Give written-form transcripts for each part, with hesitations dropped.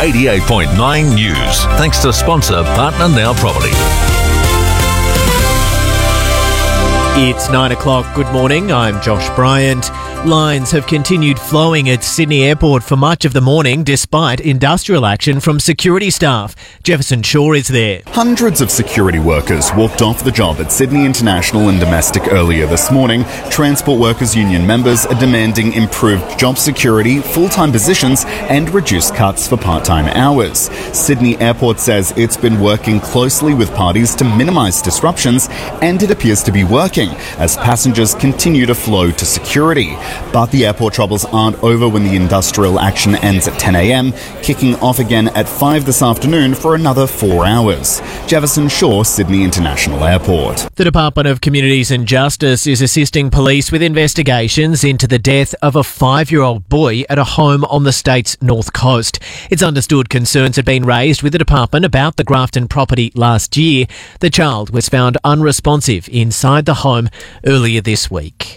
88.9 News. Thanks to sponsor Partner Now Property. It's 9 o'clock. Good morning. I'm Josh Bryant. Lines have continued flowing at Sydney Airport for much of the morning despite industrial action from security staff. Jefferson Shaw is there. Hundreds of security workers walked off the job at Sydney International and Domestic earlier this morning. Transport Workers Union members are demanding improved job security, full-time positions and reduced cuts for part-time hours. Sydney Airport says it's been working closely with parties to minimise disruptions, and it appears to be working as passengers continue to flow to security. But the airport troubles aren't over when the industrial action ends at 10 a.m, kicking off again at 5 this afternoon for another 4 hours. Jefferson Shaw, Sydney International Airport. The Department of Communities and Justice is assisting police with investigations into the death of a 5-year-old boy at a home on the state's north coast. It's understood concerns had been raised with the department about the Grafton property last year. The child was found unresponsive inside the home earlier this week.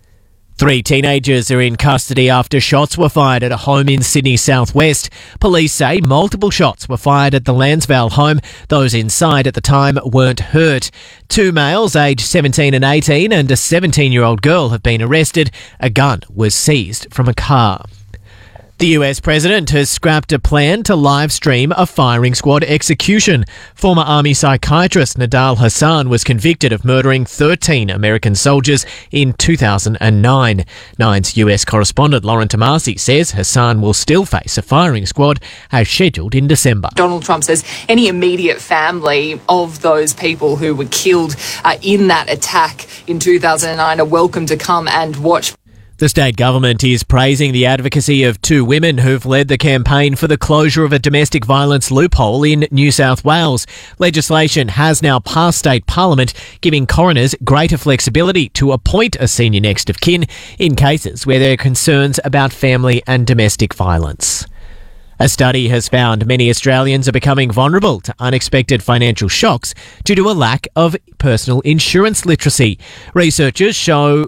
3 teenagers are in custody after shots were fired at a home in Sydney southwest. Police say multiple shots were fired at the Lansvale home. Those inside at the time weren't hurt. 2 males aged 17 and 18 and a 17-year-old girl have been arrested. A gun was seized from a car. The US president has scrapped a plan to live stream a firing squad execution. Former army psychiatrist Nidal Hasan was convicted of murdering 13 American soldiers in 2009. Nine's US correspondent Lauren Tomasi says Hasan will still face a firing squad as scheduled in December. Donald Trump says any immediate family of those people who were killed in that attack in 2009 are welcome to come and watch. The state government is praising the advocacy of 2 women who've led the campaign for the closure of a domestic violence loophole in New South Wales. Legislation has now passed state parliament, giving coroners greater flexibility to appoint a senior next of kin in cases where there are concerns about family and domestic violence. A study has found many Australians are becoming vulnerable to unexpected financial shocks due to a lack of personal insurance literacy. Researchers show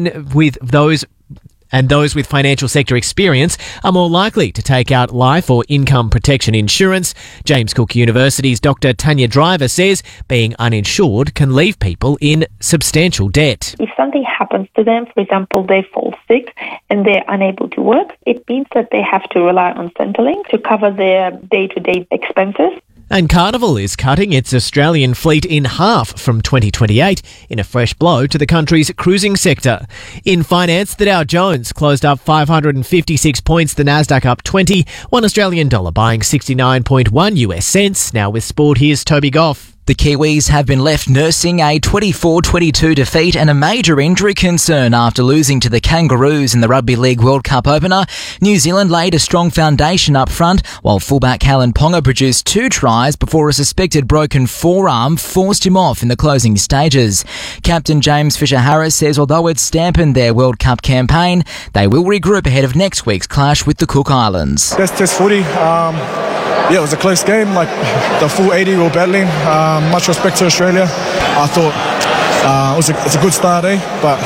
those with financial sector experience are more likely to take out life or income protection insurance. James Cook University's Dr. Tanya Driver says being uninsured can leave people in substantial debt. If something happens to them, for example, they fall sick and they're unable to work, it means that they have to rely on Centrelink to cover their day-to-day expenses. And Carnival is cutting its Australian fleet in half from 2028 in a fresh blow to the country's cruising sector. In finance, the Dow Jones closed up 556 points, the Nasdaq up 20, $1 Australian dollar buying 69.1 US cents. Now with sport, here's Toby Goff. The Kiwis have been left nursing a 24-22 defeat and a major injury concern after losing to the Kangaroos in the Rugby League World Cup opener. New Zealand laid a strong foundation up front, while fullback Kalyn Ponga produced 2 tries before a suspected broken forearm forced him off in the closing stages. Captain James Fisher-Harris says although it's dampened their World Cup campaign, they will regroup ahead of next week's clash with the Cook Islands. Test footy. It was a close game. Like the full 80 we were battling. Much respect to Australia. I thought it's a good start, but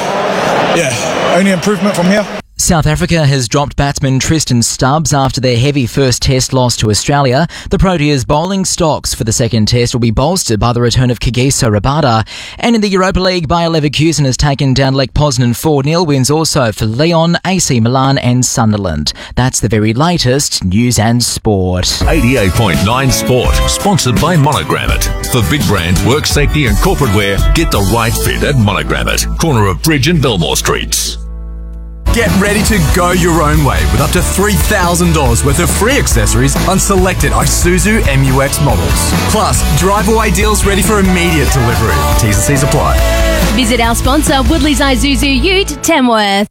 yeah, only improvement from here. South Africa has dropped batsman Tristan Stubbs after their heavy first test loss to Australia. The Proteas' bowling stocks for the second test will be bolstered by the return of Kagiso Rabada. And in the Europa League, Bayer Leverkusen has taken down Lech Poznan 4-0. Wins also for Lyon, AC Milan and Sunderland. That's the very latest news and sport. 88.9 Sport, sponsored by Monogrammet. For big brand, work safety and corporate wear, get the right fit at Monogrammet, corner of Bridge and Belmore Streets. Get ready to go your own way with up to $3,000 worth of free accessories on selected Isuzu MU-X models. Plus, drive-away deals ready for immediate delivery. T's and C's apply. Visit our sponsor, Woodley's Isuzu Ute, Tamworth.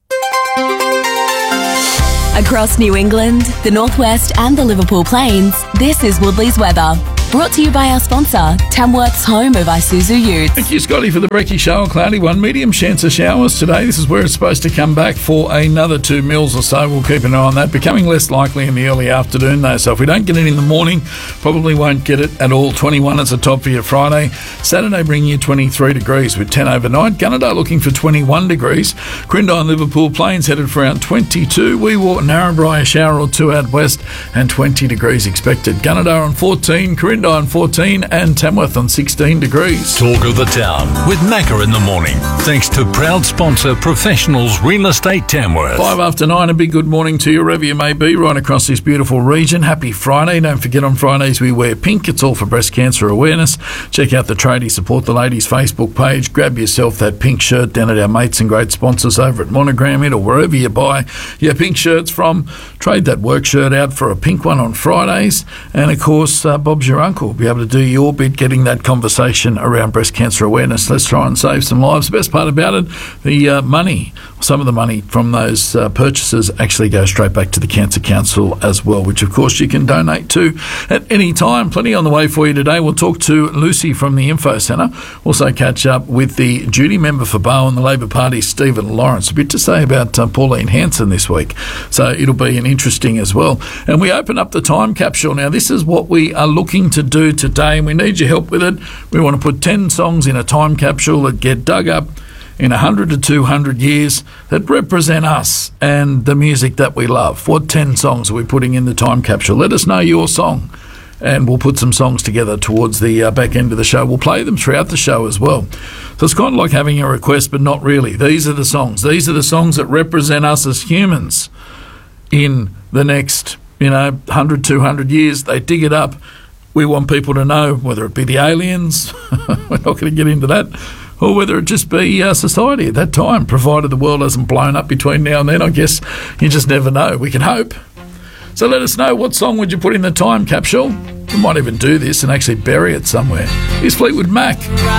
Across New England, the Northwest and the Liverpool Plains, this is Woodley's weather. Brought to you by our sponsor, Tamworth's home of Isuzu Utes. Thank you, Scotty, for the brekkie. Shower, cloudy one, medium chance of showers today. This is where it's supposed to come back for another 2 mils or so. We'll keep an eye on that. Becoming less likely in the early afternoon, though. So if we don't get it in the morning, probably won't get it at all. 21 is the top for your Friday. Saturday bringing you 23 degrees with 10 overnight. Gunnedah looking for 21 degrees. Crindai and Liverpool Plains headed for around 22. We walk Narrabri, a shower or two out west, and 20 degrees expected. Gunnedah on 14, Crindai on 14, and Tamworth on 16 degrees. Talk of the town with Macca in the morning. Thanks to proud sponsor Professionals Real Estate Tamworth. 5 after 9, a big good morning to you, wherever you may be, right across this beautiful region. Happy Friday. Don't forget on Fridays we wear pink. It's all for breast cancer awareness. Check out the Tradie Support the Ladies Facebook page. Grab yourself that pink shirt down at our mates and great sponsors over at Monogram It, or wherever you buy your pink shirts from. Trade that work shirt out for a pink one on Fridays. And of course, Bob's your uncle. Be able to do your bit getting that conversation around breast cancer awareness. Let's try and save some lives. The best part about it, the money, some of the money from those purchases actually goes straight back to the Cancer Council as well, which of course you can donate to at any time. Plenty on the way for you today. We'll talk to Lucy from the Info Centre. Also catch up with the duty member for Bowen, the Labor Party, Stephen Lawrence. A bit to say about Pauline Hanson this week. So it'll be an interesting as well. And we open up the time capsule. Now, this is what we are looking to do today, and we need your help with it. We want to put 10 songs in a time capsule that get dug up in 100 to 200 years that represent us and the music that we love. What 10 songs are we putting in the time capsule? Let us know your song, and we'll put some songs together towards the back end of the show. We'll play them throughout the show as well. So it's kind of like having a request, but not really. These are the songs. These are the songs that represent us as humans in the next, 100, 200 years. They dig it up. We want people to know, whether it be the aliens, we're not going to get into that, or whether it just be society at that time, provided the world hasn't blown up between now and then. I guess you just never know. We can hope. So let us know, what song would you put in the time capsule? We might even do this and actually bury it somewhere. Here's Fleetwood Mac.